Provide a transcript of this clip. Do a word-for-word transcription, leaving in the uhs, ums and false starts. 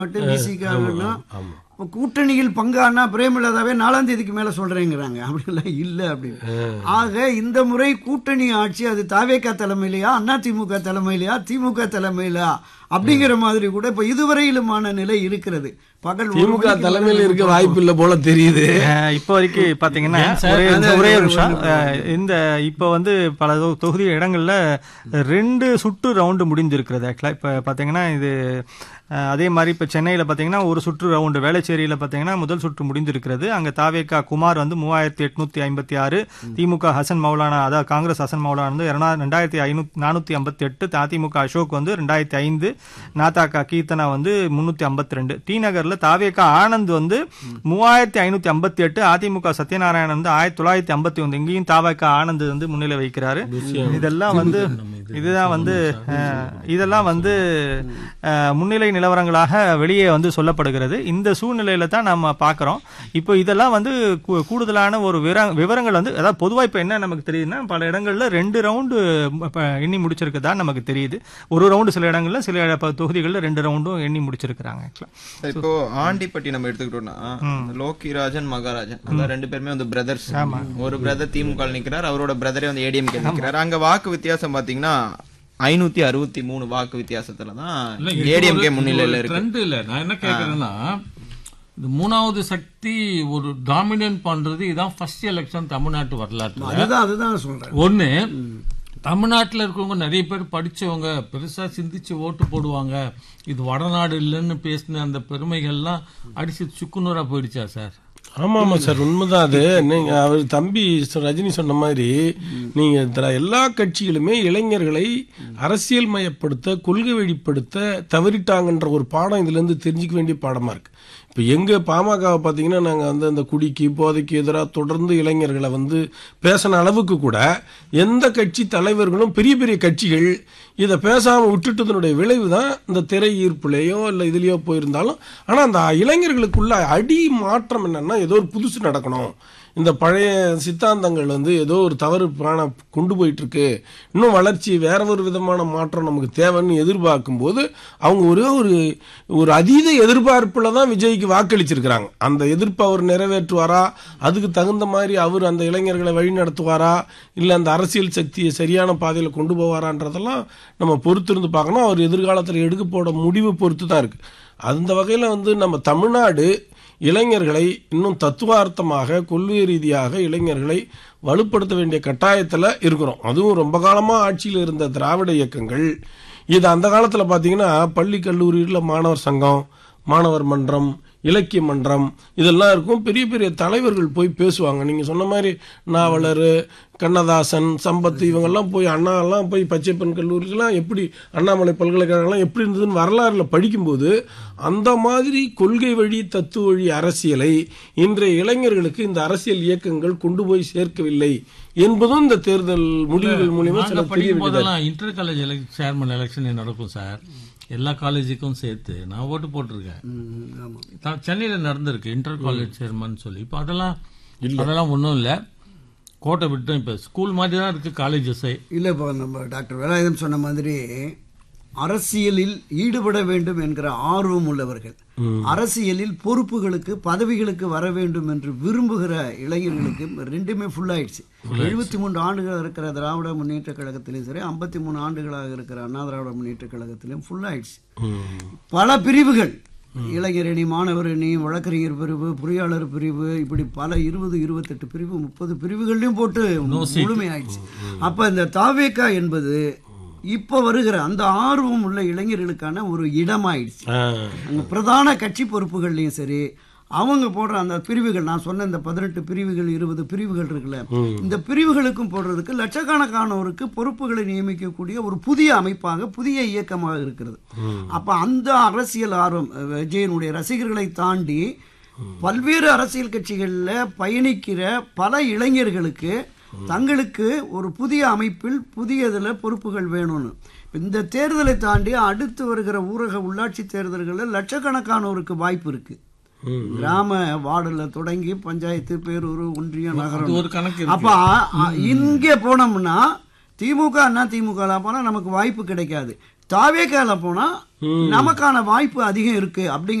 விசிகான்னா கூட்டணியில் பங்கானா பிரேமலதாவே நாலாம் தேதிக்கு மேல சொல்றேங்கிறாங்க. அப்படிலாம் இல்ல அப்படின்னு. ஆக இந்த முறை கூட்டணி ஆட்சி அது தாவேகா தலைமையிலையா அண்ணா திமுக தலைமையிலையா திமுக தலைமையிலா அப்படிங்கிற மாதிரி கூட இப்ப இதுவரையிலுமான நிலை இருக்கிறது. பகல் திமுக தலைமையில் இருக்க வாய்ப்பு இல்ல போல தெரியுது. இப்ப வரைக்கும் பாத்தீங்கன்னா ஒரே நிமிஷம், இந்த இப்ப வந்து பல தொகுதி இடங்கள்ல ரெண்டு சுற்று ரவுண்டு முடிஞ்சிருக்கிறது. ஆக்சுவலா இப்ப பாத்தீங்கன்னா இது அதே மாதிரி இப்ப சென்னையில பாத்தீங்கன்னா ஒரு சுற்று ரவுண்டு, வேளச்சேரியில பாத்தீங்கன்னா முதல் சுற்று முடிஞ்சிருக்கிறது. அங்க தாவேகா குமார் வந்து மூவாயிரத்தி எட்நூத்தி ஐம்பத்தி ஆறு, திமுக ஹசன் மௌலானா அதாவது காங்கிரஸ் ஹசன் மௌலானா வந்து ரெண்டாயிரத்தி ஐநூத்தி நானூத்தி ஐம்பத்தி எட்டு, அதிமுக அசோக் வந்து ரெண்டாயிரத்தி ஐந்து, நாதாக்கா கீர்த்தனா வந்து முன்னூத்தி ஐம்பத்தி ரெண்டு, டி நகர்ல தாவேகா ஆனந்த் வந்து மூவாயிரத்தி ஐநூத்தி ஐம்பத்தி எட்டு, அதிமுக சத்யநாராயணன் வந்து ஆயிரத்தி தொள்ளாயிரத்தி ஐம்பத்தி ஒன்று, இங்கேயும் தாவேகா ஆனந்த் வந்து முன்னிலை வைக்கிறாரு. இதெல்லாம் வந்து இதுதான் வந்து இதெல்லாம் வந்து முன்னிலை நிலவரங்களாக வெளியே வந்து சொல்லப்படுகிறது. இந்த சூழ்நிலையில தான் நம்ம பார்க்கிறோம். இப்போ இதெல்லாம் வந்து கூடுதலான ஒரு விவரங்கள் வந்து அதாவது பொதுவாக இப்போ என்ன நமக்கு தெரியுதுன்னா பல இடங்கள்ல ரெண்டு ரவுண்டு எண்ணி முடிச்சிருக்குதா நமக்கு தெரியுது. ஒரு ரவுண்டு சில இடங்கள்ல சில தொகுதிகளில் ரெண்டு ரவுண்டும் எண்ணி முடிச்சிருக்கிறாங்க. இப்போ ஆண்டிப்பட்டி நம்ம எடுத்துக்கிட்டோம்னா லோக்கிராஜன் மகாராஜன் அந்த ரெண்டு பேருமே வந்து பிரதர்ஸ். ஒரு பிரதர் திமுக நிக்கிறார், அவரோட பிரதரே வந்து ஏடிஎம்கே நிக்கிறார். அங்க வாக்கு வித்தியாசம் பாத்தீங்கன்னா ஐநூத்தி அறுபத்தி மூணு வாக்கு வித்தியாசத்துலதான் ஏடிஎம்கே முன்னிலையில இருக்கு. இல்ல நான் என்ன கேக்குறேன்னா, மூணாவது சக்தி ஒரு டாமினன்ட் பண்றது இதான் ஃபர்ஸ்ட் எலெக்ஷன் தமிழ்நாட்டு வரலாற்று. ஒண்ணு, தமிழ்நாட்டில் இருக்கிறவங்க நிறைய பேர் படிச்சவங்க பெருசா சிந்திச்சு ஓட்டு போடுவாங்க. இது வடநாடு இல்லைன்னு பேசின அந்த பெருமைகள்லாம் அடிச்சு சுக்குநூறா போயிடுச்சா சார்? ஆமா ஆமா சார், உண்மைதான் அது. நீங்க அவர் தம்பி ரஜினி சொன்ன மாதிரி நீங்க எல்லா கட்சிகளுமே இளைஞர்களை அரசியல் மயப்படுத்த கொள்கை வெளிப்படுத்த தவறிட்டாங்கன்ற ஒரு பாடம் இதுல இருந்து தெரிஞ்சுக்க வேண்டிய பாடமா இருக்கு. இப்போ எங்க பாமகவை பார்த்தீங்கன்னா நாங்கள் வந்து அந்த குடிக்கு போதைக்கு எதிராக தொடர்ந்து இளைஞர்களை வந்து பேசின அளவுக்கு கூட எந்த கட்சி தலைவர்களும் பெரிய பெரிய கட்சிகள் இதை பேசாமல் விட்டுட்டதனுடைய விளைவு தான் இந்த திரை ஈர்ப்புலையோ இல்லை இதுலையோ போயிருந்தாலும். ஆனால் அந்த இளைஞர்களுக்குள்ள அடி மாற்றம் என்னன்னா ஏதோ ஒரு புதுசு நடக்கணும், இந்த பழைய சித்தாந்தங்கள் வந்து ஏதோ ஒரு தவறு கொண்டு போயிட்டு இருக்கு, இன்னும் வளர்ச்சி வேற ஒரு விதமான மாற்றம் நமக்கு தேவைன்னு எதிர்பார்க்கும் போது அவங்க ஒரே ஒரு ஒரு அதீத எதிர்பார்ப்புல தான் விஜய்க்கு வாக்களிச்சிருக்கிறாங்க. அந்த எதிர்ப்பு அவர் நிறைவேற்றுவாரா, அதுக்கு தகுந்த மாதிரி அவர் அந்த இளைஞர்களை வழி நடத்துவாரா, இல்லை அந்த அரசியல் சக்தியை சரியான பாதையில் கொண்டு போவாரான்றதெல்லாம் நம்ம பொறுத்திருந்து பார்க்கணும். அவர் எதிர்காலத்தில் எடுக்க போட முடிவு பொறுத்து தான் இருக்கு. அந்த வகையில் வந்து நம்ம தமிழ்நாடு இளைஞர்களை இன்னும் தத்துவார்த்தமாக கொள்கை ரீதியாக இளைஞர்களை வலுப்படுத்த வேண்டிய கட்டாயத்தில் இருக்கிறோம். அதுவும் ரொம்ப காலமாக ஆட்சியில் இருந்த திராவிட இயக்கங்கள் இது அந்த காலத்தில் பார்த்தீங்கன்னா பள்ளி கல்லூரியில் மாணவர் சங்கம், மாணவர் மன்றம், இலக்கிய மன்றம் இதெல்லாம் இருக்கும். பெரிய பெரிய தலைவர்கள் போய் பேசுவாங்க. நீங்கள் சொன்ன மாதிரி நாவலர், கண்ணதாசன், சம்பத் இவங்கெல்லாம் போய் அண்ணாலாம் போய் பச்சைப்பன் கல்லூரிலாம் எப்படி அண்ணாமலை பல்கலைக்கழகம்லாம் எப்படி இருந்ததுன்னு வரலாறுல படிக்கும்போது அந்த மாதிரி கொள்கை வழி தத்துவ வழி அரசியலை இன்றைய இளைஞர்களுக்கு இந்த அரசியல் இயக்கங்கள் கொண்டு போய் சேர்க்கவில்லை என்பதும் இந்த தேர்தல் முடிவுகள் மூலியமா சில படிக்கும்போதெல்லாம் இன்டர் காலேஜ் சேர்மன் எலெக்ஷன் நடக்கும் சார். எல்லா காலேஜுக்கும் சேர்த்து நான் ஓட்டு போட்டிருக்கேன். சென்னையில நடந்திருக்கு இன்டர் காலேஜ் சேர்மன் சொல்லி. இப்போ அதெல்லாம் அதெல்லாம் ஒன்றும் இல்லை, கோட்டை விட்டு இப்போ ஸ்கூல் மாதிரி தான் இருக்கு காலேஜஸே. இல்லை, இப்போ நம்ம டாக்டர் வேலாயுதம் சொன்ன மாதிரி அரசியலில் ஈடுபட வேண்டும் என்கிற ஆர்வம் உள்ளவர்கள், அரசியலில் பொறுப்புகளுக்கு பதவிகளுக்கு வர வேண்டும் என்று விரும்புகிற இளைஞர்களுக்கு ரெண்டுமே ஃபுல் ஆயிடுச்சு. எழுபத்தி மூன்று ஆண்டுகள் இருக்கிற திராவிட முன்னேற்ற கழகத்திலும் சரி, ஐம்பத்தி மூணு ஆண்டுகளாக இருக்கிற அண்ணா திராவிட முன்னேற்ற கழகத்திலும் ஃபுல் ஆயிடுச்சு. பல பிரிவுகள், இளைஞரணி, மாணவர் அணி, வழக்கறிஞர் பிரிவு, பொறியாளர் பிரிவு, இப்படி பல இருபது இருபத்தெட்டு பிரிவு முப்பது பிரிவுகள்லையும் போட்டு முழுமையாயிடுச்சு. அப்ப இந்த தாவேகா என்பது இப்ப வருகிற அந்த ஆர்வம் உள்ள இளைஞர்களுக்கான ஒரு இடமாயிடுச்சு. அங்க பிரதான கட்சி பொறுப்புகள்லயும் சரி அவங்க போடுற அந்த பிரிவுகள், நான் சொன்ன இந்த பதினெட்டு பிரிவுகள் இருபது பிரிவுகள் இருக்குல்ல, இந்த பிரிவுகளுக்கும் போடுறதுக்கு லட்சக்கணக்கானோருக்கு பொறுப்புகளை நியமிக்கக்கூடிய ஒரு புதிய அமைப்பாக புதிய இயக்கமாக இருக்கிறது. அப்ப அந்த அரசியல் ஆர்வம் விஜயனுடைய ரசிகர்களை தாண்டி பல்வேறு அரசியல் கட்சிகள்ல பயணிக்கிற பல இளைஞர்களுக்கு தங்களுக்கு ஒரு புதிய அமைப்பில் புதிய இதில் பொறுப்புகள் வேணும்னு இந்த தேர்தலை தாண்டி அடுத்து வருகிற ஊரக உள்ளாட்சி தேர்தல்களில் லட்சக்கணக்கானோருக்கு வாய்ப்பு இருக்கு. கிராம வார்டுல தொடங்கி பஞ்சாயத்து, பேரூர், ஒன்றியம், நகரம். அப்ப இங்கே போனோம்னா திமுக அண்ணா திமுக போனா நமக்கு வாய்ப்பு கிடைக்காது. தாவேக்கால போனா நமக்கான வாய்ப்பு அதிகம் இருக்கு அப்படிங்கிற